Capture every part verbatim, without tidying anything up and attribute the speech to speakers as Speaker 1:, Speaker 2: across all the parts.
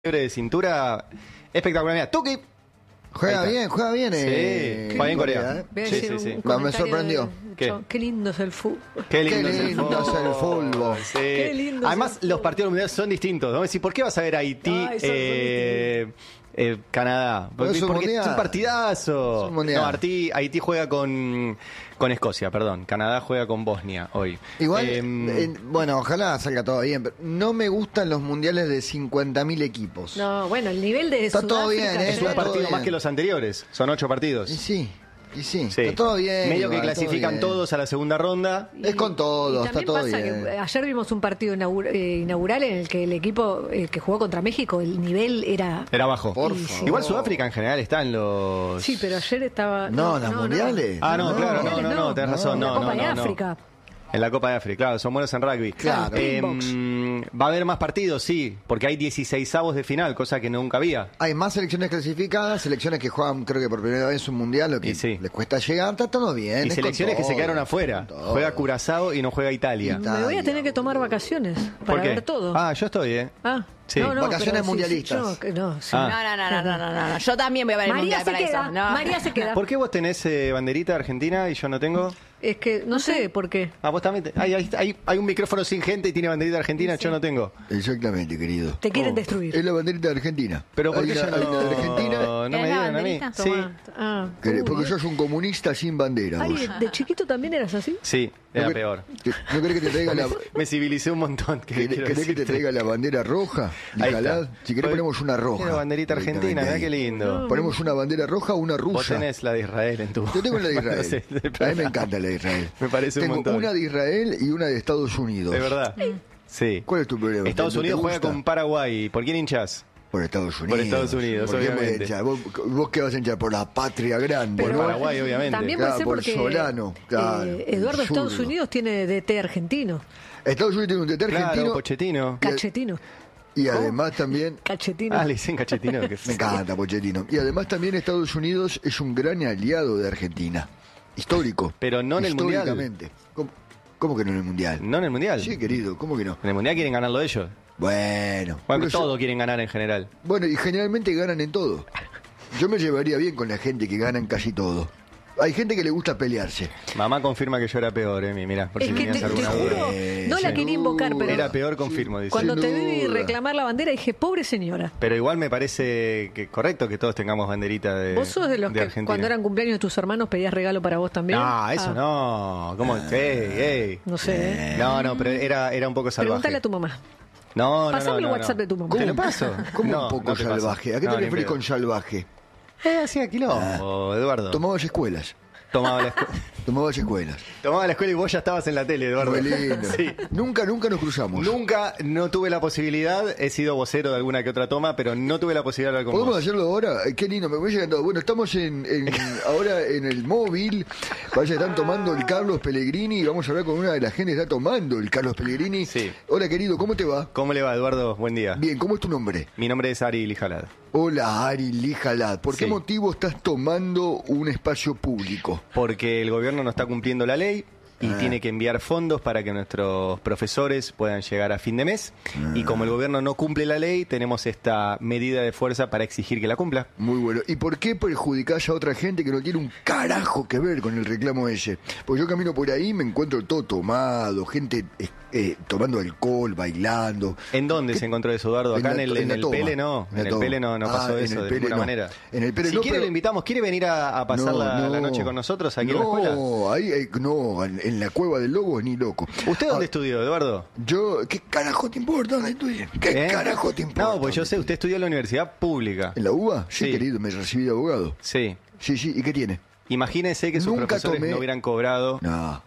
Speaker 1: de cintura espectacular. Mira, Tuki.
Speaker 2: Juega bien, juega bien.
Speaker 1: Sí,
Speaker 2: eh,
Speaker 1: juega bien Corea.
Speaker 2: ¿eh?
Speaker 1: Sí, sí, sí.
Speaker 2: Me, me sorprendió.
Speaker 3: De,
Speaker 1: ¿Qué?
Speaker 3: Qué lindo es el fútbol.
Speaker 1: Qué lindo,
Speaker 2: Qué
Speaker 1: es el
Speaker 2: lindo
Speaker 1: fútbol.
Speaker 2: es el fútbol.
Speaker 1: Sí.
Speaker 3: Qué lindo
Speaker 1: Además,
Speaker 3: es el
Speaker 1: los
Speaker 3: fútbol.
Speaker 1: partidos mundiales son distintos. Vamos a decir, ¿por qué vas a ver Haití,
Speaker 3: Ay, son
Speaker 1: eh, eh, Canadá? Porque,
Speaker 2: es un
Speaker 1: porque
Speaker 2: mundial.
Speaker 1: es un partidazo.
Speaker 2: Es un mundial.
Speaker 1: No, Haití, Haití juega con, con Escocia, perdón. Canadá juega con Bosnia hoy.
Speaker 2: Igual,
Speaker 1: Eh,
Speaker 2: eh, bueno, ojalá salga todo bien, pero no me gustan los mundiales de cincuenta mil equipos.
Speaker 3: No, bueno, el nivel de
Speaker 2: Está todo
Speaker 3: Sudáfrica
Speaker 2: bien, ¿eh?
Speaker 1: es un
Speaker 2: está todo
Speaker 1: partido
Speaker 2: bien.
Speaker 1: más que los anteriores. Son ocho partidos.
Speaker 2: Y sí, y sí,
Speaker 1: Sí.
Speaker 2: está todo bien.
Speaker 1: Medio que
Speaker 2: igual, todo
Speaker 1: clasifican
Speaker 2: bien.
Speaker 1: todos a la segunda ronda.
Speaker 2: Es con todo,
Speaker 3: y
Speaker 2: está
Speaker 3: también
Speaker 2: todo
Speaker 3: pasa
Speaker 2: bien.
Speaker 3: que ayer vimos un partido inaugura- eh, inaugural en el que el equipo eh, que jugó contra México, el nivel era...
Speaker 1: Era bajo.
Speaker 2: Por
Speaker 3: Sí,
Speaker 2: favor.
Speaker 1: Igual Sudáfrica en general está en los...
Speaker 3: Sí, pero ayer estaba...
Speaker 2: No, las mundiales.
Speaker 1: Ah, no, claro, no, no, no, tenés razón,
Speaker 3: En la
Speaker 1: no,
Speaker 3: Copa
Speaker 1: no,
Speaker 3: de
Speaker 1: no, no.
Speaker 3: África.
Speaker 1: En la Copa de África, claro, son buenos en rugby.
Speaker 2: Claro.
Speaker 1: Eh,
Speaker 3: Springboks.
Speaker 1: va a haber más partidos, sí, porque hay dieciseisavos de final, cosa que nunca había.
Speaker 2: Hay más selecciones clasificadas, selecciones que juegan, creo que por primera vez un mundial, lo que
Speaker 1: Y sí.
Speaker 2: les cuesta llegar, está todo bien.
Speaker 1: Y
Speaker 2: es
Speaker 1: selecciones
Speaker 2: con
Speaker 1: que se
Speaker 2: todo,
Speaker 1: quedaron afuera.
Speaker 2: con todo.
Speaker 1: Juega Curazao y no juega Italia.
Speaker 2: Italia.
Speaker 3: Me voy a tener que tomar vacaciones
Speaker 1: ¿Por
Speaker 3: para
Speaker 1: qué?
Speaker 3: ver todo.
Speaker 1: Ah, yo estoy, ¿eh?
Speaker 3: Ah,
Speaker 1: Sí.
Speaker 2: Vacaciones
Speaker 3: pero sí,
Speaker 2: mundialistas.
Speaker 3: sí, yo, que no, sí.
Speaker 1: Ah.
Speaker 4: No, no, no, no, no, no, no. Yo también voy a ver el
Speaker 3: María
Speaker 4: mundial
Speaker 3: se
Speaker 4: para
Speaker 3: queda,
Speaker 4: eso. No.
Speaker 3: María se queda.
Speaker 1: ¿Por qué vos tenés eh, banderita argentina y yo no tengo?
Speaker 3: Es que no sé por qué.
Speaker 1: Ah, vos también. te- Hay, hay, hay, hay un micrófono sin gente y tiene banderita argentina, yo no tengo.
Speaker 2: Exactamente, querido.
Speaker 3: Te quieren
Speaker 1: Oh.
Speaker 3: destruir.
Speaker 2: Es la banderita de Argentina.
Speaker 1: Pero ¿por
Speaker 2: Hay
Speaker 1: qué
Speaker 2: una-
Speaker 1: yo
Speaker 2: hay una de Argentina,
Speaker 1: no, no me
Speaker 4: ¿Es la
Speaker 1: dieron a mí?
Speaker 4: banderita?
Speaker 1: Sí,
Speaker 3: Tomá. Ah,
Speaker 2: que-
Speaker 3: uy,
Speaker 2: porque
Speaker 3: eh.
Speaker 2: sos un comunista sin bandera. vos.
Speaker 3: Ari, de chiquito también eras así.
Speaker 1: sí, era
Speaker 2: ¿No quer-
Speaker 1: peor.
Speaker 2: ¿No querés que te traiga la,
Speaker 1: Me civilicé un montón. Que
Speaker 2: querés,
Speaker 1: quiero
Speaker 2: querés que te
Speaker 1: decirte.
Speaker 2: traiga la bandera roja?
Speaker 1: Ahí
Speaker 2: Nicolás?
Speaker 1: está.
Speaker 2: Si querés
Speaker 1: Voy-
Speaker 2: ponemos una roja.
Speaker 1: Quiero banderita argentina,
Speaker 2: Directamente
Speaker 1: mirá qué
Speaker 2: ahí.
Speaker 1: lindo.
Speaker 2: Ponemos una bandera roja o una
Speaker 1: Vos
Speaker 2: rusa.
Speaker 1: tenés la de Israel en tu...
Speaker 2: Yo tengo la de
Speaker 1: Bueno,
Speaker 2: Israel.
Speaker 1: sí, del
Speaker 2: A mí me
Speaker 1: programa.
Speaker 2: encanta la de Israel.
Speaker 1: Me parece un
Speaker 2: Tengo
Speaker 1: montón.
Speaker 2: una de Israel y una de Estados Unidos.
Speaker 1: De verdad. Sí.
Speaker 2: ¿Cuál es tu problema?
Speaker 1: Estados
Speaker 2: ¿Te- te
Speaker 1: Unidos juega
Speaker 2: gusta?
Speaker 1: con Paraguay. ¿Por quién hinchás?
Speaker 2: Por Estados Unidos.
Speaker 1: Estados Unidos,
Speaker 2: ¿Por qué me
Speaker 1: obviamente.
Speaker 2: hinchás? ¿Vos, ¿Vos qué vas a hinchar? Por la patria grande.
Speaker 1: Por
Speaker 2: ¿no?
Speaker 1: Paraguay, obviamente.
Speaker 3: También
Speaker 2: Claro,
Speaker 3: puede ser
Speaker 2: por
Speaker 3: porque
Speaker 2: Solano, claro,
Speaker 3: eh, Eduardo
Speaker 2: el
Speaker 3: Estados
Speaker 2: zurdo.
Speaker 3: Unidos tiene D T argentino.
Speaker 2: Estados Unidos tiene un D T
Speaker 1: Claro,
Speaker 2: argentino
Speaker 1: Pochettino.
Speaker 3: Cachetino.
Speaker 2: y además también...
Speaker 3: Cachetino.
Speaker 1: Ah, le dicen Cachetino. Que
Speaker 2: Me encanta Pochettino. Y además también Estados Unidos es un gran aliado de Argentina. Histórico.
Speaker 1: Pero no en el Mundial.
Speaker 2: Históricamente. ¿Cómo, cómo que no en el Mundial?
Speaker 1: No en el Mundial.
Speaker 2: Sí, querido, ¿cómo que no?
Speaker 1: En el Mundial quieren ganarlo ellos.
Speaker 2: Bueno.
Speaker 1: Bueno,
Speaker 2: pero yo-
Speaker 1: todo quieren ganar en general.
Speaker 2: bueno, y generalmente ganan en todo. Yo me llevaría bien con la gente que gana en casi todo. Hay gente que le gusta pelearse.
Speaker 1: Mamá confirma que yo era peor, eh, mira, por
Speaker 3: Es
Speaker 1: si
Speaker 3: que
Speaker 1: tenías
Speaker 3: te, te
Speaker 1: alguna
Speaker 3: juro,
Speaker 1: duda.
Speaker 2: Eh,
Speaker 3: no la
Speaker 2: sin
Speaker 3: quería invocar, pero
Speaker 1: Era peor, confirmo, dice.
Speaker 3: cuando
Speaker 2: Sin
Speaker 3: te vi
Speaker 2: duda.
Speaker 3: reclamar la bandera dije, pobre señora.
Speaker 1: Pero igual me parece que correcto que todos tengamos banderita de
Speaker 3: ¿Vos sos de los que
Speaker 1: Argentina.
Speaker 3: cuando eran cumpleaños de tus hermanos pedías regalo para vos también?
Speaker 1: No, eso no. ¿Cómo? Ey, ey.
Speaker 3: No sé, ¿eh?
Speaker 1: No, no, pero era, era un poco salvaje.
Speaker 3: Pregúntale a tu mamá.
Speaker 1: No, no,
Speaker 3: Pasame
Speaker 1: no,
Speaker 3: el
Speaker 1: no,
Speaker 3: WhatsApp
Speaker 1: no.
Speaker 3: de tu mamá.
Speaker 1: ¿Te lo paso?
Speaker 2: ¿Cómo
Speaker 1: No,
Speaker 2: un poco
Speaker 1: no te paso.
Speaker 2: salvaje? ¿A qué
Speaker 1: No,
Speaker 2: te
Speaker 1: ni en
Speaker 2: refieres
Speaker 1: pedo.
Speaker 2: con salvaje?
Speaker 1: Eh, hacía quilombo, Eduardo.
Speaker 2: Tomabas escuelas.
Speaker 1: Tomaba la, escu-
Speaker 2: Tomabas escuelas.
Speaker 1: tomaba la escuela y vos ya estabas en la tele, Eduardo.
Speaker 2: Muy lindo.
Speaker 1: Sí.
Speaker 2: Nunca, nunca nos cruzamos.
Speaker 1: Nunca, no tuve la posibilidad, he sido vocero de alguna que otra toma, pero no tuve la posibilidad de hablar con
Speaker 2: ¿Podemos
Speaker 1: vos.
Speaker 2: hacerlo ahora? Eh, Qué lindo, me voy llegando. Bueno, estamos en, en- ahora en el móvil. Parece que están tomando el Carlos Pellegrini y vamos a hablar con una de la gente que está tomando el Carlos Pellegrini.
Speaker 1: Sí.
Speaker 2: Hola, querido, ¿cómo te va?
Speaker 1: ¿Cómo le va, Eduardo? Buen día.
Speaker 2: Bien, ¿cómo es tu nombre?
Speaker 1: Mi nombre es Ari Lijalad.
Speaker 2: Hola, Ari Lijalad. ¿Por qué
Speaker 1: Sí.
Speaker 2: motivo estás tomando un espacio público?
Speaker 1: Porque el gobierno no está cumpliendo la ley y
Speaker 2: Ah.
Speaker 1: tiene que enviar fondos para que nuestros profesores puedan llegar a fin de mes. Y como el gobierno no cumple la ley, tenemos esta medida de fuerza para exigir que la cumpla.
Speaker 2: Muy bueno. ¿Y por qué perjudicás a otra gente que no tiene un carajo que ver con el reclamo ese? Pues yo camino por ahí y me encuentro todo tomado, gente eh, eh, tomando alcohol, bailando.
Speaker 1: ¿En dónde
Speaker 2: ¿Qué?
Speaker 1: se encontró eso, Eduardo? Acá en,
Speaker 2: la-
Speaker 1: el, en
Speaker 2: la
Speaker 1: el
Speaker 2: toma.
Speaker 1: Pele no.
Speaker 2: En la
Speaker 1: En el
Speaker 2: toma.
Speaker 1: Pele no, no
Speaker 2: Ah,
Speaker 1: pasó
Speaker 2: en
Speaker 1: eso
Speaker 2: el
Speaker 1: de
Speaker 2: Pele
Speaker 1: ninguna
Speaker 2: no.
Speaker 1: manera.
Speaker 2: En el Pele
Speaker 1: si
Speaker 2: no,
Speaker 1: quiere
Speaker 2: pero-
Speaker 1: lo invitamos. ¿Quiere venir a, a pasar
Speaker 2: No,
Speaker 1: la, la
Speaker 2: no.
Speaker 1: noche con nosotros aquí
Speaker 2: no,
Speaker 1: en la escuela?
Speaker 2: ahí, ahí- no, en, en la cueva del lobo ni loco.
Speaker 1: ¿Usted dónde
Speaker 2: Ah,
Speaker 1: estudió, Eduardo?
Speaker 2: Yo, ¿qué carajo te importa dónde estudié? ¿Qué
Speaker 1: ¿Eh?
Speaker 2: carajo te importa?
Speaker 1: No, pues yo sé, usted estudió en la universidad pública.
Speaker 2: ¿En la U B A? Sí,
Speaker 1: Sí.
Speaker 2: querido, me recibí de abogado.
Speaker 1: Sí.
Speaker 2: Sí, sí, ¿y qué tiene?
Speaker 1: Imagínese que sus
Speaker 2: Nunca
Speaker 1: profesores
Speaker 2: tomé-
Speaker 1: no hubieran cobrado.
Speaker 2: No,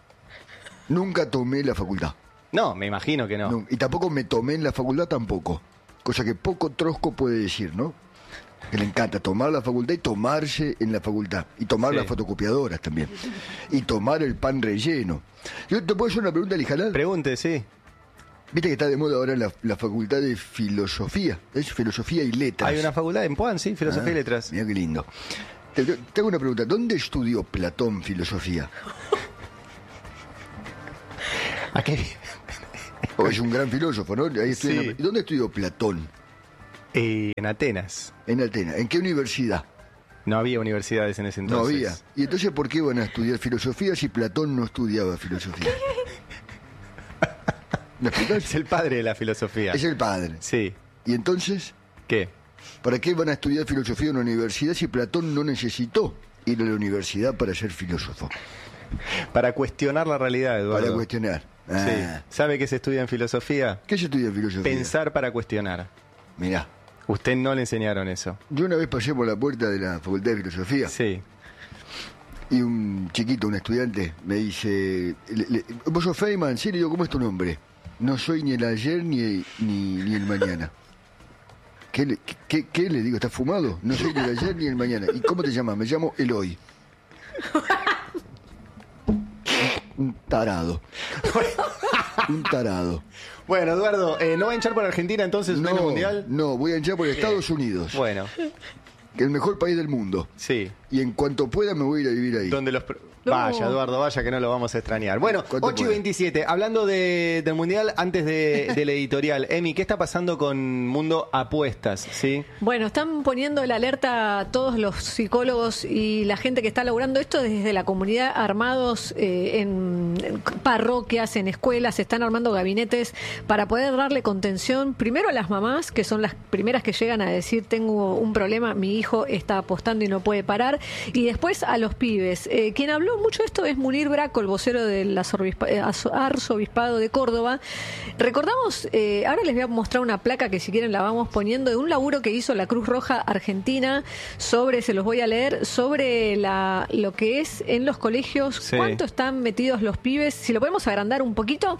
Speaker 2: nunca tomé la facultad.
Speaker 1: No, me imagino que no.
Speaker 2: No, y tampoco me tomé en la facultad tampoco. Cosa que poco trosco puede decir, ¿no? Que le encanta tomar la facultad y tomarse en la facultad. Y tomar
Speaker 1: Sí.
Speaker 2: las fotocopiadoras también. Y tomar el pan relleno. Yo te puedo hacer una pregunta, Lijalad.
Speaker 1: Pregunte, sí.
Speaker 2: Viste que está de moda ahora la, la facultad de filosofía. Es filosofía y letras.
Speaker 1: Hay una facultad en Puan, sí, filosofía
Speaker 2: Ah,
Speaker 1: y letras.
Speaker 2: Mira qué lindo. Te, te hago una pregunta. ¿Dónde estudió Platón filosofía?
Speaker 1: ¿A qué?
Speaker 2: O es un gran filósofo, ¿no? Ahí estudia
Speaker 1: Sí.
Speaker 2: en la- ¿Y dónde estudió Platón?
Speaker 1: Y en Atenas.
Speaker 2: En Atenas. ¿En qué universidad?
Speaker 1: No había universidades en ese
Speaker 2: No
Speaker 1: entonces.
Speaker 2: había. ¿Y entonces por qué van a estudiar filosofía si Platón no estudiaba filosofía? ¿Me explicás?
Speaker 1: Es el padre de la filosofía.
Speaker 2: Es el padre.
Speaker 1: Sí.
Speaker 2: ¿Y entonces?
Speaker 1: ¿Qué?
Speaker 2: ¿Para qué van a estudiar filosofía en una universidad si Platón no necesitó ir a la universidad para ser filósofo?
Speaker 1: Para cuestionar la realidad, Eduardo.
Speaker 2: Para cuestionar. Ah.
Speaker 1: Sí. ¿Sabe qué se estudia en filosofía?
Speaker 2: ¿Qué se estudia en filosofía?
Speaker 1: Pensar para cuestionar.
Speaker 2: Mirá,
Speaker 1: Usted no le enseñaron eso.
Speaker 2: yo una vez pasé por la puerta de la Facultad de Filosofía
Speaker 1: Sí.
Speaker 2: y un chiquito, un estudiante, me dice, le- le- ¿vos sos Feynman? Sí, le digo, ¿cómo es tu nombre? No soy ni el ayer ni, ni, ni el mañana. ¿Qué le, qué, qué le digo? ¿Estás fumado? No soy ni el ayer ni el mañana. ¿Y cómo te llamas? Me llamo Eloy. Un tarado. Un tarado.
Speaker 1: Bueno, Eduardo, eh, ¿no va a hinchar por Argentina entonces un año
Speaker 2: No,
Speaker 1: mundial?
Speaker 2: no, voy a hinchar por Estados Unidos,
Speaker 1: Bueno,
Speaker 2: que es el mejor país del mundo.
Speaker 1: sí.
Speaker 2: Y en cuanto pueda me voy a ir a vivir ahí.
Speaker 1: Donde los... pro-
Speaker 3: No.
Speaker 1: Vaya, Eduardo, vaya que no lo vamos a extrañar. Bueno,
Speaker 2: ¿Cuánto
Speaker 1: ocho y
Speaker 2: puede?
Speaker 1: veintisiete, hablando de, del Mundial, antes de, del editorial. Emi, ¿qué está pasando con Mundo Apuestas? ¿Sí?
Speaker 3: Bueno, están poniendo la alerta a todos los psicólogos y la gente que está laburando esto desde la comunidad, armados eh, en, en parroquias, en escuelas, se están armando gabinetes para poder darle contención primero a las mamás, que son las primeras que llegan a decir tengo un problema, mi hijo está apostando y no puede parar, y después a los pibes. Eh, quien habló mucho de esto es Munir Braco, el vocero del arzobispa- eh, arzobispado de Córdoba. Recordamos, eh, ahora les voy a mostrar una placa que si quieren la vamos poniendo, de un laburo que hizo la Cruz Roja Argentina sobre, se los voy a leer, sobre la, lo que es en los colegios,
Speaker 1: Sí.
Speaker 3: cuánto están metidos los pibes, si lo podemos agrandar un poquito,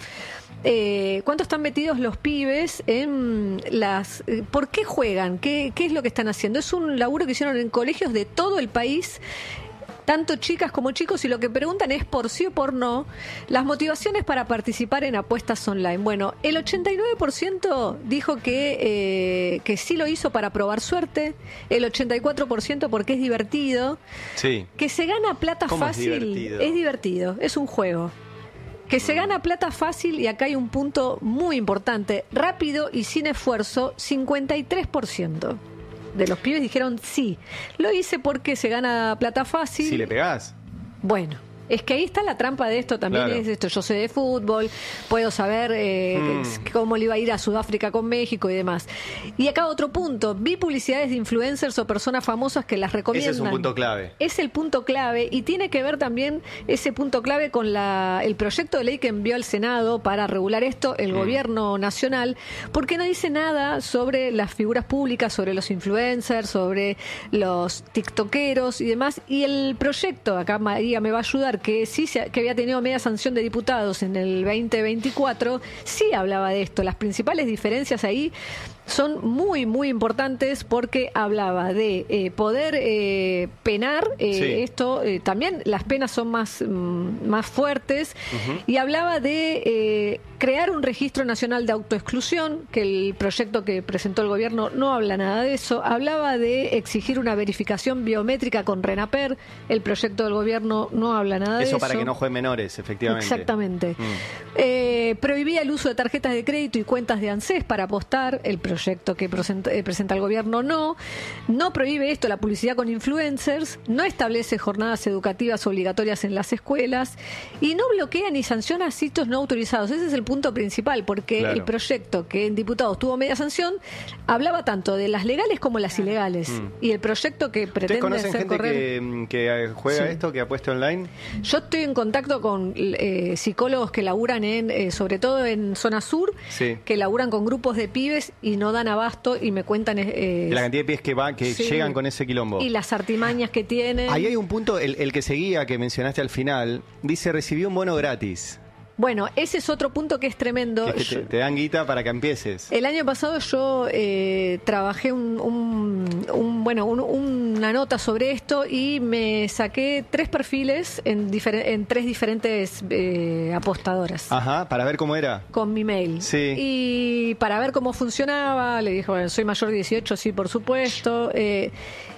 Speaker 3: eh, cuánto están metidos los pibes en las... eh, ¿Por qué juegan? ¿Qué, ¿Qué es lo que están haciendo? Es un laburo que hicieron en colegios de todo el país, tanto chicas como chicos, y lo que preguntan es por sí o por no las motivaciones para participar en apuestas online. Bueno, el ochenta y nueve por ciento dijo que, eh, que sí lo hizo para probar suerte, el ochenta y cuatro por ciento porque es divertido,
Speaker 1: Sí.
Speaker 3: que se gana plata
Speaker 1: ¿Cómo es
Speaker 3: fácil,
Speaker 1: divertido?
Speaker 3: es divertido, es un juego. Que se gana plata fácil, y acá hay un punto muy importante, rápido y sin esfuerzo, cincuenta y tres por ciento de los pibes dijeron sí. Lo hice porque se gana plata fácil.
Speaker 1: Si le pegás.
Speaker 3: Bueno, es que ahí está la trampa de esto también.
Speaker 1: Claro.
Speaker 3: Es esto, yo sé de fútbol, puedo saber eh,
Speaker 1: Mm.
Speaker 3: cómo le iba a ir a Sudáfrica con México y demás. Y acá otro punto, vi publicidades de influencers o personas famosas que las recomiendan.
Speaker 1: Ese es un punto clave.
Speaker 3: Es el punto clave, y tiene que ver también ese punto clave con la, el proyecto de ley que envió al Senado para regular esto el
Speaker 1: Mm.
Speaker 3: gobierno nacional, porque no dice nada sobre las figuras públicas, sobre los influencers, sobre los tiktokeros y demás. Y el proyecto, acá María me va a ayudar, que sí se- que había tenido media sanción de diputados en el veinte veinticuatro, sí hablaba de esto. Las principales diferencias ahí son muy, muy importantes, porque hablaba de eh, poder eh, penar eh,
Speaker 1: Sí.
Speaker 3: esto, eh, también las penas son más, mm, más fuertes, y hablaba de eh, crear un registro nacional de autoexclusión, que el proyecto que presentó el gobierno no habla nada de eso. Hablaba de exigir una verificación biométrica con RENAPER, el proyecto del gobierno no habla nada de eso.
Speaker 1: Eso para que no jueguen menores, efectivamente.
Speaker 3: Exactamente.
Speaker 1: Mm.
Speaker 3: Eh, prohibía el uso de tarjetas de crédito y cuentas de ANSES para apostar, el proyecto que presenta, eh, presenta el gobierno no. No prohíbe esto, la publicidad con influencers, no establece jornadas educativas obligatorias en las escuelas, y no bloquea ni sanciona sitios no autorizados. Ese es el punto principal, porque
Speaker 1: Claro.
Speaker 3: el proyecto que en diputados tuvo media sanción hablaba tanto de las legales como las ilegales.
Speaker 1: Mm.
Speaker 3: Y el proyecto que
Speaker 1: ¿Ustedes
Speaker 3: pretende
Speaker 1: conocen
Speaker 3: hacer
Speaker 1: gente
Speaker 3: correr...
Speaker 1: que, que juega
Speaker 3: Sí.
Speaker 1: esto, que apuesta online?
Speaker 3: Yo estoy en contacto con eh, psicólogos que laburan en, eh, sobre todo en zona sur,
Speaker 1: Sí.
Speaker 3: que laburan con grupos de pibes y no dan abasto, y me cuentan eh,
Speaker 1: La cantidad de pies que va, que
Speaker 3: sí.
Speaker 1: llegan con ese quilombo.
Speaker 3: y las artimañas que tienen.
Speaker 1: Ahí hay un punto, el, el que seguía, que mencionaste al final, dice recibió un bono gratis.
Speaker 3: Bueno, ese es otro punto que es tremendo.
Speaker 1: Que es que te,
Speaker 3: Yo-
Speaker 1: te dan guita para que empieces.
Speaker 3: El año pasado yo eh, trabajé un, un- un- bueno un- una nota sobre esto, y me saqué tres perfiles en, difer- en tres diferentes eh, apostadoras.
Speaker 1: Ajá, para ver cómo era.
Speaker 3: Con mi mail.
Speaker 1: Sí.
Speaker 3: Y para ver cómo funcionaba, le dije, bueno, soy mayor de dieciocho, sí, por supuesto. Eh,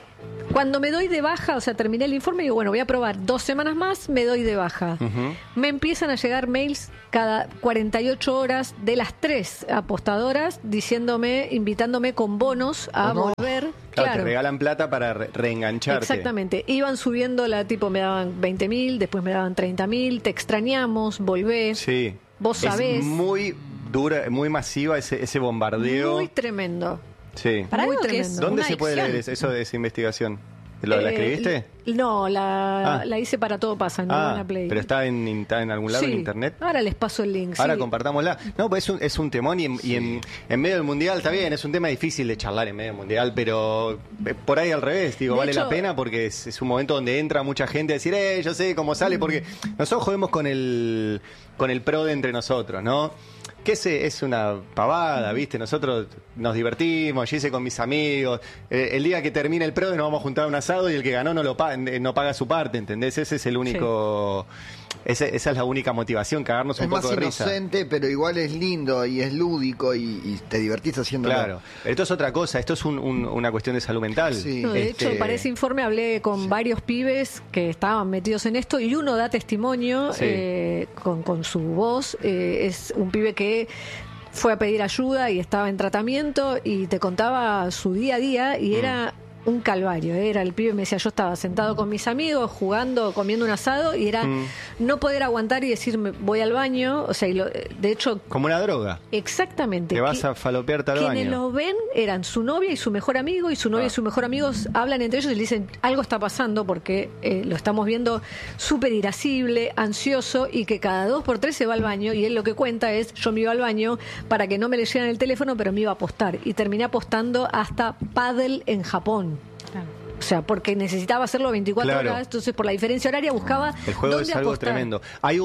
Speaker 3: Cuando me doy de baja, o sea, terminé el informe y digo, bueno, voy a probar dos semanas más, me doy de baja.
Speaker 1: Ujú.
Speaker 3: Me empiezan a llegar mails cada cuarenta y ocho horas de las tres apostadoras diciéndome, invitándome con bonos a
Speaker 2: Oh, no.
Speaker 3: volver.
Speaker 1: Claro, te regalan plata para re- reengancharte.
Speaker 3: Exactamente. Iban subiendo la tipo, me daban veinte mil, después me daban treinta mil, te extrañamos, volvés.
Speaker 1: Sí.
Speaker 3: Vos sabés.
Speaker 1: Es muy dura, muy masiva ese, ese bombardeo.
Speaker 3: Muy tremendo.
Speaker 1: Sí.
Speaker 4: Para
Speaker 3: Muy
Speaker 4: algo que es
Speaker 3: tremendo.
Speaker 1: ¿Dónde
Speaker 4: una
Speaker 1: se puede
Speaker 4: adicción.
Speaker 1: leer eso, eso de esa investigación? ¿Lo, ¿La
Speaker 3: Eh,
Speaker 1: escribiste?
Speaker 3: No, la,
Speaker 1: Ah.
Speaker 3: la hice para Todo Pasa en
Speaker 1: Ah,
Speaker 3: Urbana Play.
Speaker 1: pero está en, está en algún lado
Speaker 3: Sí.
Speaker 1: en internet.
Speaker 3: Ahora les paso el link.
Speaker 1: Ahora
Speaker 3: sí.
Speaker 1: compartámosla. No, pues es un, es un temón y, en, y en, en medio del mundial está bien, es un tema difícil de charlar en medio del mundial, pero eh, por ahí al revés, digo,
Speaker 3: De
Speaker 1: vale
Speaker 3: hecho-
Speaker 1: la pena porque es, es un momento donde entra mucha gente a decir, eh, yo sé cómo sale, porque nosotros jodemos con el, con el pro de entre nosotros, ¿no? Que ese es una pavada, ¿viste? Nosotros nos divertimos, yo hice con mis amigos. Eh, el día que termine el pro nos vamos a juntar a un asado y el que ganó no lo pa- eh, no paga su parte, ¿entendés? Ese es el único... ese- esa es la única motivación, cagarnos un
Speaker 2: Es más
Speaker 1: poco de risa.
Speaker 2: inocente, pero igual es lindo y es lúdico y, y te divertís haciéndolo.
Speaker 1: Claro, pero esto es otra cosa, esto es un- un- una cuestión de salud mental.
Speaker 2: Sí.
Speaker 3: No, de
Speaker 1: Este,
Speaker 3: hecho, para ese informe hablé con varios pibes que estaban metidos en esto y uno da testimonio
Speaker 1: Sí.
Speaker 3: eh, con, con su voz. Eh, es un pibe que fue a pedir ayuda y estaba en tratamiento y te contaba su día a día y era un calvario. Era el pibe, me decía, yo estaba sentado con mis amigos, jugando, comiendo un asado y era
Speaker 1: Mm.
Speaker 3: no poder aguantar y decirme, voy al baño. O sea, y lo- de hecho,
Speaker 1: Como una droga.
Speaker 3: exactamente.
Speaker 1: Te vas
Speaker 3: que-
Speaker 1: a falopearte al
Speaker 3: Quienes
Speaker 1: baño.
Speaker 3: lo ven eran su novia y su mejor amigo, y su novia
Speaker 1: Ah.
Speaker 3: y su mejor amigo hablan entre ellos y le dicen, algo está pasando porque eh, lo estamos viendo súper irascible, ansioso, y que cada dos por tres se va al baño, y él lo que cuenta es, yo me iba al baño para que no me leyeran el teléfono, pero me iba a apostar. Y terminé apostando hasta pádel en Japón. O sea, porque necesitaba hacerlo veinticuatro
Speaker 1: Claro.
Speaker 3: horas, entonces por la diferencia horaria buscaba
Speaker 1: El juego
Speaker 3: dónde
Speaker 1: es algo
Speaker 3: apostar.
Speaker 1: tremendo. Hay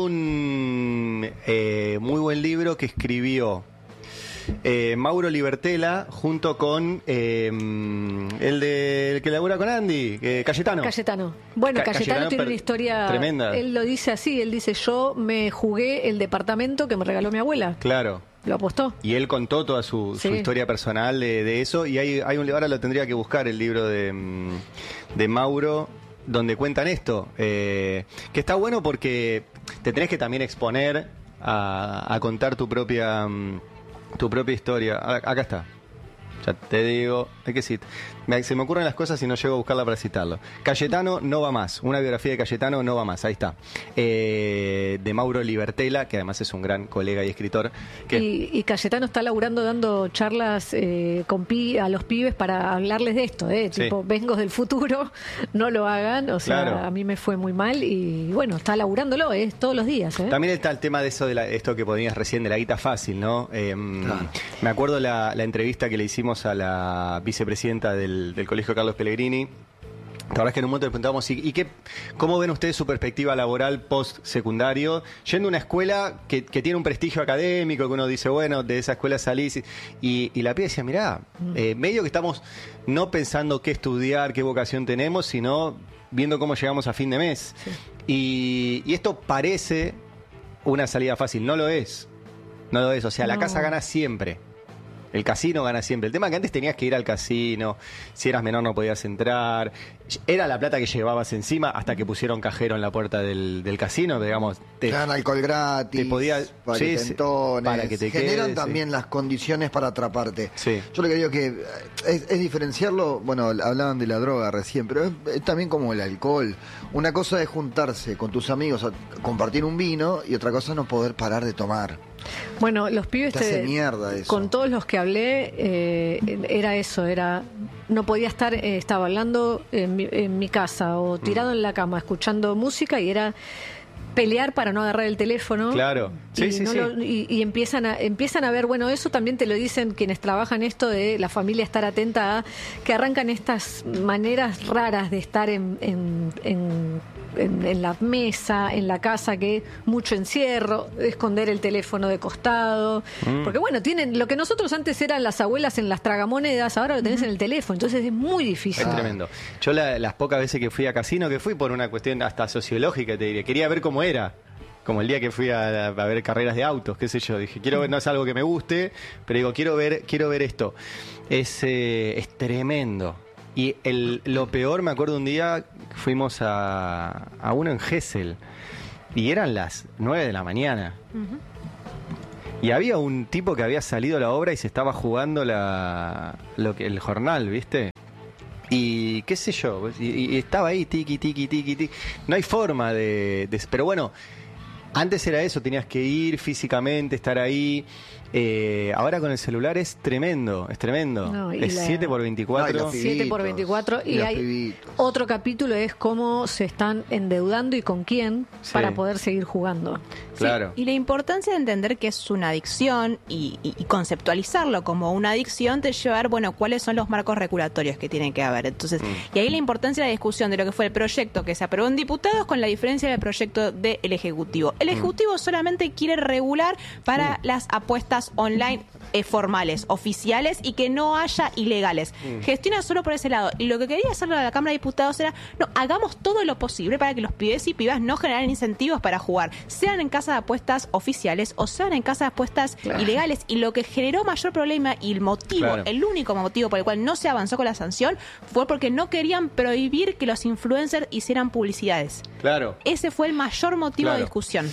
Speaker 1: un eh, muy buen libro que escribió eh, Mauro Libertela junto con eh, el, de, el que labura con Andy, eh, Cayetano.
Speaker 3: Cayetano. Bueno,
Speaker 1: Ca-
Speaker 3: Cayetano,
Speaker 1: Cayetano
Speaker 3: tiene
Speaker 1: per-
Speaker 3: una historia
Speaker 1: tremenda.
Speaker 3: Él lo dice así, él dice, yo me jugué el departamento que me regaló mi abuela.
Speaker 1: Claro.
Speaker 3: Lo apostó.
Speaker 1: Y él contó toda su, su
Speaker 3: Sí.
Speaker 1: historia personal de, de eso. Y hay, hay un ahora lo tendría que buscar, el libro de, mm, de Mauro, donde cuentan esto. eh, que está bueno porque te tenés que también exponer a, a contar tu propia mm, tu propia historia. A- Acá está. Ya te digo, es que sí, me- se me ocurren las cosas y no llego a buscarla para citarlo. Cayetano no va más, una biografía de Cayetano no va más, ahí está. Eh, de Mauro Libertela, que además es un gran colega y escritor. Que
Speaker 3: Y, y Cayetano está laburando dando charlas eh, con pi- a los pibes para hablarles de esto, ¿eh?
Speaker 1: Sí.
Speaker 3: Tipo, vengo del futuro, no lo hagan. O sea,
Speaker 1: Claro.
Speaker 3: a mí me fue muy mal y bueno, está laburándolo, ¿eh? Todos los días, ¿eh?
Speaker 1: También está el tema de eso de la- esto que ponías recién de la guita fácil, ¿no? Eh,
Speaker 2: Claro.
Speaker 1: Me acuerdo la, la entrevista que le hicimos a la vicepresidenta del, del Colegio Carlos Pellegrini. La verdad es que en un momento le preguntábamos, ¿y, y qué, cómo ven ustedes su perspectiva laboral post-secundario? Yendo a una escuela que, que tiene un prestigio académico, que uno dice, bueno, de esa escuela salís. Y, y, y la piba decía, mirá, eh, medio que estamos no pensando qué estudiar, qué vocación tenemos, sino viendo cómo llegamos a fin de mes. Y, y esto parece una salida fácil, no lo es. No lo es, o sea, la
Speaker 3: No.
Speaker 1: casa gana siempre. El casino gana siempre. El tema es que antes tenías que ir al casino, si eras menor no podías entrar. Era la plata que llevabas encima hasta que pusieron cajero en la puerta del, del casino, digamos. Te,
Speaker 2: Te dan alcohol gratis,
Speaker 1: te podía-
Speaker 2: para
Speaker 1: sí,
Speaker 2: que
Speaker 1: sí,
Speaker 2: te entones,
Speaker 1: para que te
Speaker 2: generan
Speaker 1: quedes,
Speaker 2: también
Speaker 1: sí.
Speaker 2: las condiciones para atraparte.
Speaker 1: Sí.
Speaker 2: Yo lo que digo que eh, es, es diferenciarlo, bueno, hablaban de la droga recién, pero es, es también como el alcohol. Una cosa es juntarse con tus amigos a compartir un vino y otra cosa es no poder parar de tomar.
Speaker 3: Bueno, los pibes
Speaker 2: Te hace mierda eso.
Speaker 3: con todos los que hablé eh, era eso, era no podía estar, eh, estaba hablando en mi, en mi casa o tirado
Speaker 1: Mm.
Speaker 3: en la cama escuchando música y era pelear para no agarrar el teléfono.
Speaker 1: Claro. Sí,
Speaker 3: y,
Speaker 1: sí,
Speaker 3: no
Speaker 1: sí.
Speaker 3: lo- y- y empiezan a empiezan a ver, bueno, eso también te lo dicen quienes trabajan esto de la familia estar atenta a que arrancan estas maneras raras de estar en, en, en- en- en la mesa, en la casa, que mucho encierro, esconder el teléfono de costado,
Speaker 1: Mm.
Speaker 3: porque bueno, tienen lo que nosotros antes eran las abuelas en las tragamonedas, ahora lo tenés en el teléfono, entonces es muy difícil.
Speaker 1: Es tremendo. Yo la- las pocas veces que fui a casino, que fui por una cuestión hasta sociológica, te diría, quería ver cómo era. Como el día que fui a, a ver carreras de autos, qué sé yo. Dije, quiero ver, no es algo que me guste, pero digo, quiero ver, quiero ver esto. Es, eh, es tremendo. Y el, lo peor, me acuerdo un día, fuimos a, a uno en Gesell y eran las nueve de la mañana. Uh-huh. Y había un tipo que había salido a la obra y se estaba jugando la, lo que, el jornal, ¿viste? Y qué sé yo, y, y estaba ahí, tiqui, tiqui, tiqui, tiqui. No hay forma de, de... Pero bueno, antes era eso, tenías que ir físicamente, estar ahí. Eh, ahora con el celular es tremendo, es tremendo. No, es la... siete por veinticuatro.
Speaker 3: siete por veinticuatro. Y, y hay pibitos. Otro capítulo es cómo se están endeudando y con quién sí. para poder seguir jugando.
Speaker 1: Claro.
Speaker 4: Sí, y la importancia de entender que es una adicción y, y, y conceptualizarlo como una adicción te lleva a ver, bueno, cuáles son los marcos regulatorios que tienen que haber. Entonces, mm. y ahí la importancia de la discusión de lo que fue el proyecto que se aprobó en diputados con la diferencia del proyecto del Ejecutivo. El Ejecutivo mm. solamente quiere regular para mm. las apuestas online eh, formales, oficiales y que no haya ilegales. Mm. Gestiona solo por ese lado. Y lo que quería hacer la Cámara de Diputados era, no, hagamos todo lo posible para que los pibes y pibas no generen incentivos para jugar, sean en casas de apuestas oficiales o sean en casas de apuestas claro. ilegales. Y lo que generó mayor problema y el motivo, claro. el único motivo por el cual no se avanzó con la sanción fue porque no querían prohibir que los influencers hicieran publicidades.
Speaker 1: Claro.
Speaker 4: Ese fue el mayor motivo claro. de discusión.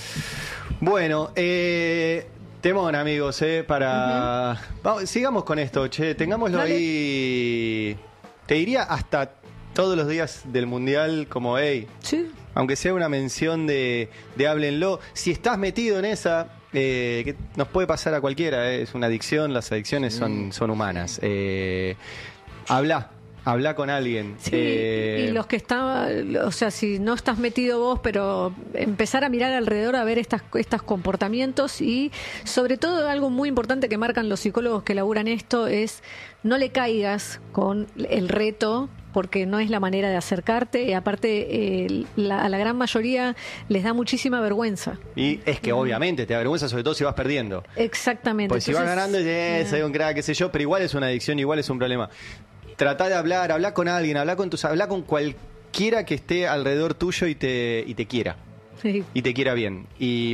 Speaker 1: Bueno, eh... temón, amigos, eh, para... Uh-huh. Vamos, sigamos con esto, che, tengámoslo Dale. ahí... Te diría hasta todos los días del Mundial, como, hey,
Speaker 3: sí.
Speaker 1: aunque sea una mención de, de háblenlo. Si estás metido en esa, eh, que nos puede pasar a cualquiera, eh, es una adicción, las adicciones sí. son, son humanas. Eh, habla. Habla con alguien.
Speaker 3: Sí, eh... y los que están, o sea, si no estás metido vos, pero empezar a mirar alrededor a ver estas, estos comportamientos y sobre todo algo muy importante que marcan los psicólogos que laburan esto es no le caigas con el reto porque no es la manera de acercarte y aparte eh, la, a la gran mayoría les da muchísima vergüenza.
Speaker 1: Y es que obviamente te da vergüenza, sobre todo si vas perdiendo.
Speaker 3: Exactamente.
Speaker 1: Pues si vas ganando, eh, soy un crack, qué sé yo, pero igual es una adicción, igual es un problema. Trata de hablar, habla con alguien, habla con tus, habla con cualquiera que esté alrededor tuyo y te, y te quiera. Sí. Y te quiera bien. Y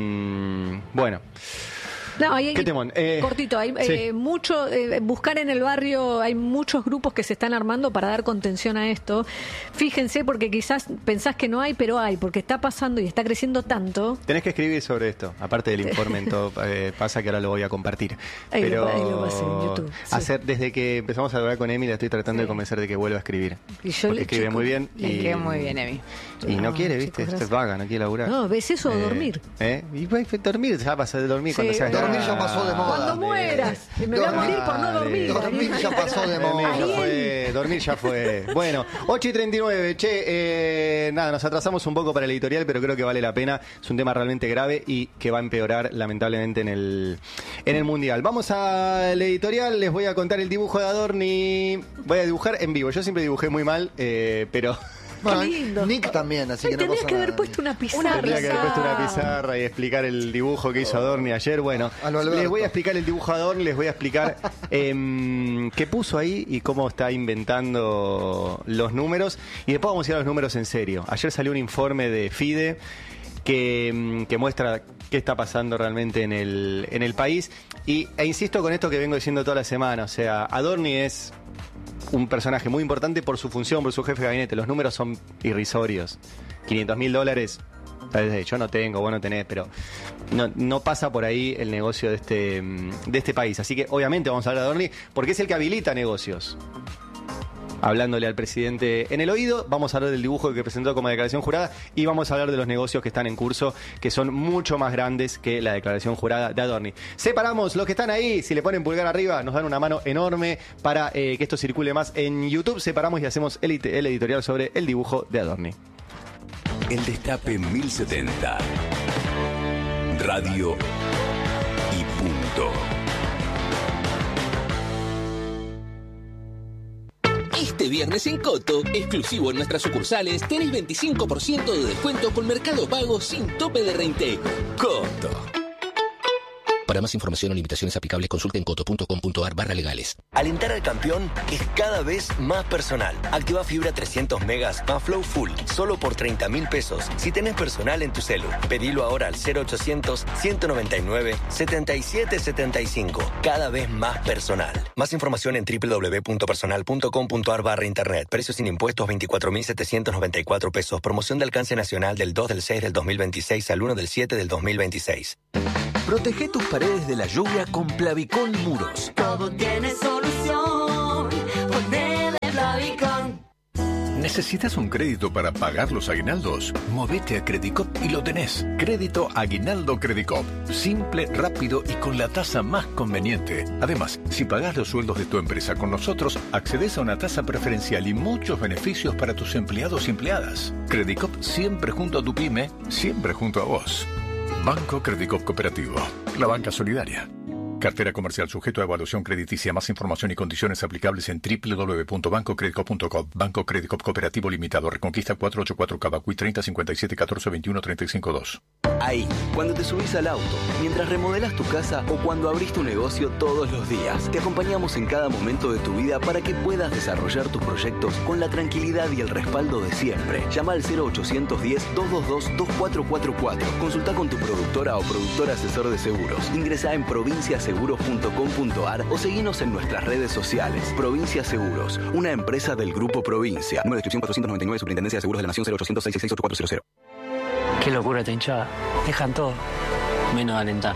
Speaker 1: mmm, bueno.
Speaker 3: No, hay,
Speaker 1: ¿Qué temón? Eh,
Speaker 3: cortito, hay sí. eh, mucho, eh, buscar en el barrio, hay muchos grupos que se están armando para dar contención a esto. Fíjense, porque quizás pensás que no hay, pero hay, porque está pasando y está creciendo tanto.
Speaker 1: Tenés que escribir sobre esto, aparte del informe en todo, eh, pasa que ahora lo voy a compartir.
Speaker 3: Ahí
Speaker 1: pero
Speaker 3: lo, ahí lo vas en YouTube. Sí.
Speaker 1: Hacer, desde que empezamos a hablar con Emi, la estoy tratando sí. de convencer de que vuelva a escribir.
Speaker 3: Y yo
Speaker 1: porque
Speaker 3: le
Speaker 1: escribe
Speaker 3: chico,
Speaker 1: muy bien.
Speaker 4: Le
Speaker 1: y,
Speaker 4: escribe muy bien, Emi.
Speaker 1: Y no, no quiere, ¿viste? Esto es vaga, no quiere laburar.
Speaker 3: No, ¿ves eso o
Speaker 1: eh,
Speaker 3: dormir?
Speaker 1: ¿eh? Y pues, dormir, ya pasa de dormir
Speaker 3: sí,
Speaker 1: cuando seas
Speaker 2: dormir ya pasó de moda.
Speaker 3: Cuando mueras. Me voy a morir por no dormir.
Speaker 2: Dormir ya pasó de moda.
Speaker 1: Dormir ya fue. Dormir ya fue. Bueno, ocho y treinta y nueve. Che, eh, nada, nos atrasamos un poco para el editorial, pero creo que vale la pena. Es un tema realmente grave y que va a empeorar lamentablemente en el, en el Mundial. Vamos al editorial. Les voy a contar el dibujo de Adorni. Voy a dibujar en vivo. Yo siempre dibujé muy mal, eh, pero...
Speaker 2: Bueno, lindo. Nick también, así
Speaker 3: Ay,
Speaker 2: que no
Speaker 3: tendrías
Speaker 2: pasa
Speaker 3: que haber
Speaker 2: nada.
Speaker 3: puesto una pizarra.
Speaker 1: Tendría que haber puesto una pizarra y explicar el dibujo que hizo Adorni ayer. Bueno, les voy a explicar el dibujo de Adorni, les voy a explicar eh, qué puso ahí y cómo está inventando los números. Y después vamos a ir a los números en serio. Ayer salió un informe de FIDE que, que muestra qué está pasando realmente en el, en el país. Y, e insisto con esto que vengo diciendo toda la semana. O sea, Adorni es un personaje muy importante por su función, por su jefe de gabinete. Los números son irrisorios. quinientos mil dólares, yo no tengo, vos no tenés, pero no, no pasa por ahí el negocio de este, de este país. Así que obviamente vamos a hablar de Adorni, porque es el que habilita negocios. Hablándole al presidente en el oído, vamos a hablar del dibujo que presentó como declaración jurada y vamos a hablar de los negocios que están en curso, que son mucho más grandes que la declaración jurada de Adorni. Separamos los que están ahí, si le ponen pulgar arriba, nos dan una mano enorme para eh, que esto circule más en YouTube. Separamos y hacemos el, el editorial sobre el dibujo de Adorni.
Speaker 5: El Destape mil setenta. Radio y punto.
Speaker 6: Este viernes en Coto, exclusivo en nuestras sucursales, tenés veinticinco por ciento de descuento con Mercado Pago sin tope de reintegro. Coto. Para más información o limitaciones aplicables, consulten coto.com.ar barra legales.
Speaker 7: Alentar al campeón es cada vez más personal. Activa fibra trescientos megas más Flow Full, solo por treinta mil pesos. Si tenés personal en tu celu, pedilo ahora al cero ochocientos, ciento noventa y nueve, setenta y siete setenta y cinco. Cada vez más personal. Más información en doble u doble u doble u punto personal punto com punto ar barra internet. Precios sin impuestos veinticuatro mil setecientos noventa y cuatro pesos. Promoción de alcance nacional del dos del seis del dos mil veintiséis al uno del siete del dos mil veintiséis.
Speaker 8: Protege tus paredes de la lluvia con Plavicón Muros.
Speaker 9: Todo tiene solución. Ponte de Plavicón.
Speaker 10: ¿Necesitas un crédito para pagar los aguinaldos? Movete a Credicop y lo tenés. Crédito Aguinaldo Credicop. Simple, rápido y con la tasa más conveniente. Además, si pagás los sueldos de tu empresa con nosotros, accedes a una tasa preferencial y muchos beneficios para tus empleados y empleadas. Credicop siempre junto a tu pyme, siempre junto a vos. Banco Credicop Cooperativo. La banca solidaria. Cartera comercial sujeto a evaluación crediticia. Más información y condiciones aplicables en doble u doble u doble u punto banco credicop punto com. Banco Credicop Cooperativo Limitado. Reconquista cuatrocientos ochenta y cuatro Cavacuy treinta cincuenta y siete catorce veintiuno treinta y cinco dos.
Speaker 8: Ahí, cuando te subís al auto, mientras remodelas tu casa o cuando abrís tu negocio todos los días, te acompañamos en cada momento de tu vida para que puedas desarrollar tus proyectos con la tranquilidad y el respaldo de siempre. Llama al cero ochocientos diez, doscientos veintidós, veinticuatro cuarenta y cuatro. Consulta con tu productora o productor asesor de seguros. Ingresa en provincias seguros punto com punto ar o seguinos en nuestras redes sociales. Provincia Seguros, una empresa del Grupo Provincia. Número de inscripción cuatrocientos noventa y nueve, Superintendencia de Seguros de la Nación, cero ochocientos, seiscientos sesenta y seis, ochenta y cuatro cero cero.
Speaker 11: Qué locura esta hinchada. Dejan todo, menos alentar.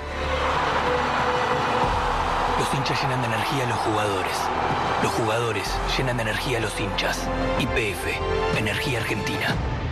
Speaker 12: Los hinchas llenan de energía a los jugadores. Los jugadores llenan de energía a los hinchas. Y P F, Energía Argentina.